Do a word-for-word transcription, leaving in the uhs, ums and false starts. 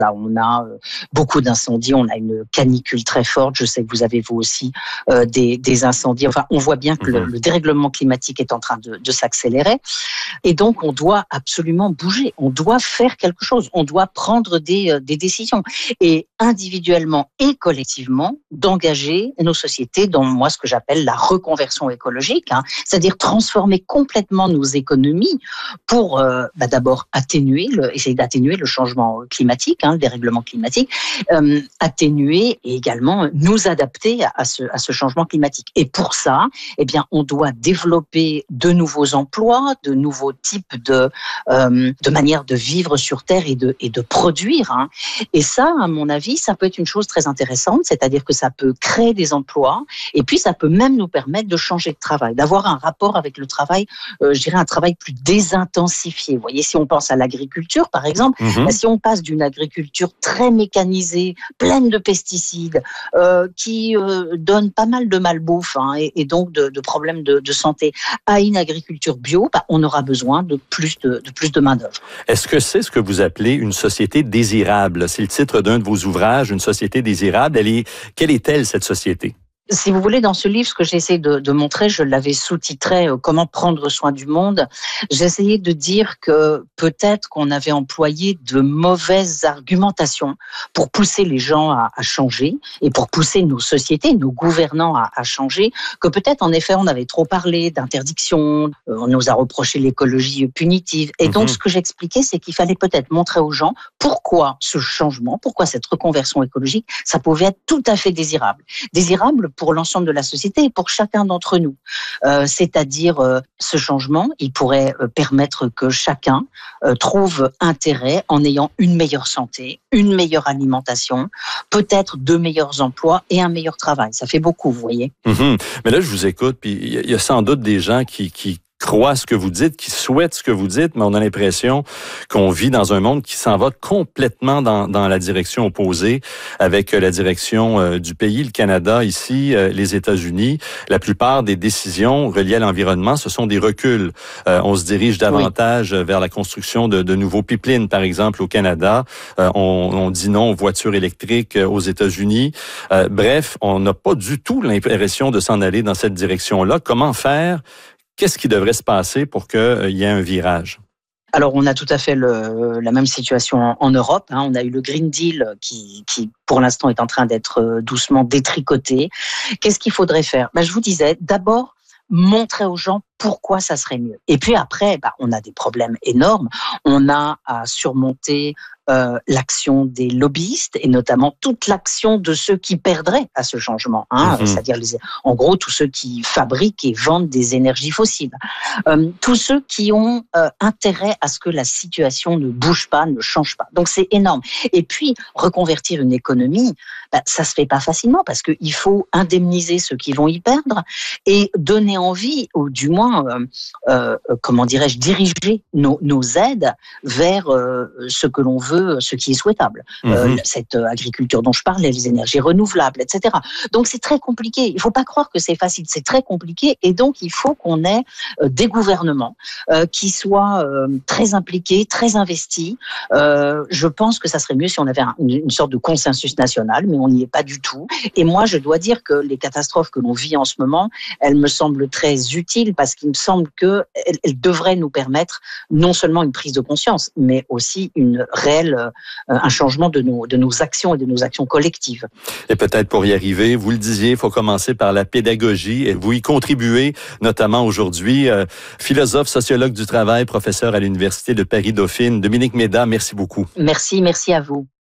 Là, on a euh, beaucoup d'incendies, on a une canicule très forte. Je sais que vous avez vous aussi euh, des, des incendies. Enfin, on voit bien que mmh. le, le dérèglement climatique est en train de, de s'accélérer. Et donc, on doit absolument bouger. On doit faire quelque chose. On doit prendre des, euh, des décisions. Et individuellement et collectivement, d'engager nos sociétés dans, moi, ce que j'appelle la reconversion écologique. Hein, c'est-à-dire transformer complètement nos économies pour, euh, bah, d'abord, atténuer, le, essayer d'atténuer le changement climatique, hein, le dérèglement climatique, euh, atténuer et également nous adapter à, à, ce, à ce changement climatique. Et pour ça, eh bien, on doit développer de nouveaux emplois, de nouveaux types de, euh, de manières de vivre sur Terre et de, et de produire. Hein. Et ça, à mon avis, ça peut être une chose très intéressante, c'est-à-dire que ça peut créer des emplois et puis ça peut même nous permettre de changer de travail, d'avoir un rapport avec le travail, euh, je dirais un travail plus désintensifié. Vous voyez, si on pense à l'agriculture, par exemple, mmh. bah, si on passe d'une agriculture très mécanisée, pleine de pesticides, euh, qui euh, donne pas mal de malbouffe hein, et, et donc de, de problèmes de, de santé, à une agriculture bio, bah, on aura besoin de plus de, de plus de main-d'œuvre. Est-ce que c'est ce que vous appelez une société désirable? C'est le titre d'un de vos ouvrages, Une société désirable. Elle est, quelle est-elle, cette société? Si vous voulez, dans ce livre, ce que j'ai essayé de, de montrer, je l'avais sous-titré euh, « Comment prendre soin du monde ». J'ai essayé de dire que peut-être qu'on avait employé de mauvaises argumentations pour pousser les gens à, à changer et pour pousser nos sociétés, nos gouvernants à, à changer, que peut-être en effet on avait trop parlé d'interdiction, euh, on nous a reproché l'écologie punitive. Et donc mmh. ce que j'expliquais, c'est qu'il fallait peut-être montrer aux gens pourquoi ce changement, pourquoi cette reconversion écologique, ça pouvait être tout à fait désirable. Désirable pour l'ensemble de la société et pour chacun d'entre nous. Euh, c'est-à-dire, euh, ce changement, il pourrait euh, permettre que chacun euh, trouve intérêt en ayant une meilleure santé, une meilleure alimentation, peut-être de meilleurs emplois et un meilleur travail. Ça fait beaucoup, vous voyez. Mmh. Mais là, je vous écoute, puis il y a sans doute des gens qui... qui... croient ce que vous dites, qui souhaitent ce que vous dites, mais on a l'impression qu'on vit dans un monde qui s'en va complètement dans, dans la direction opposée, avec la direction euh, du pays, le Canada, ici, euh, les États-Unis. La plupart des décisions reliées à l'environnement, ce sont des reculs. Euh, on se dirige davantage oui. vers la construction de, de nouveaux pipelines, par exemple, au Canada. Euh, on, on dit non aux voitures électriques aux États-Unis. Euh, bref, on n'a pas du tout l'impression de s'en aller dans cette direction-là. Comment faire? Qu'est-ce qui devrait se passer pour qu'il euh, y ait un virage? Alors, on a tout à fait le, la même situation en, en Europe. Hein. On a eu le Green Deal qui, qui, pour l'instant, est en train d'être doucement détricoté. Qu'est-ce qu'il faudrait faire? Ben, je vous disais, d'abord, montrer aux gens pourquoi ça serait mieux. Et puis après, bah, on a des problèmes énormes. On a à surmonter euh, l'action des lobbyistes et notamment toute l'action de ceux qui perdraient à ce changement. Hein, mmh. C'est-à-dire, les, en gros, tous ceux qui fabriquent et vendent des énergies fossiles. Euh, tous ceux qui ont euh, intérêt à ce que la situation ne bouge pas, ne change pas. Donc, c'est énorme. Et puis, reconvertir une économie, bah, ça se fait pas facilement parce qu'il faut indemniser ceux qui vont y perdre et donner envie, ou du moins Euh, euh, comment dirais-je, diriger nos, nos aides vers euh, ce que l'on veut, ce qui est souhaitable. Mmh. Euh, cette agriculture dont je parlais, les énergies renouvelables, et cetera. Donc c'est très compliqué. Il ne faut pas croire que c'est facile, c'est très compliqué et donc il faut qu'on ait euh, des gouvernements euh, qui soient euh, très impliqués, très investis. Euh, je pense que ça serait mieux si on avait un, une, une sorte de consensus national, mais on n'y est pas du tout. Et moi, je dois dire que les catastrophes que l'on vit en ce moment, elles me semblent très utiles parce qu'il me semble qu'elle elle devrait nous permettre non seulement une prise de conscience, mais aussi une réelle, euh, un changement de nos, de nos actions et de nos actions collectives. Et peut-être pour y arriver, vous le disiez, il faut commencer par la pédagogie et vous y contribuez, notamment aujourd'hui. Euh, philosophe, sociologue du travail, professeur à l'Université de Paris-Dauphine. Dominique Méda, merci beaucoup. Merci, merci à vous.